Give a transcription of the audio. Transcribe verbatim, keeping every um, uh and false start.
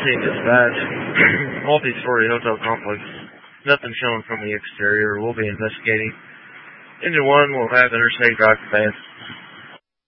Union Dispatch, multi-story hotel complex. Nothing shown from the exterior. We'll be investigating. Engine one will have interstate drive conveyance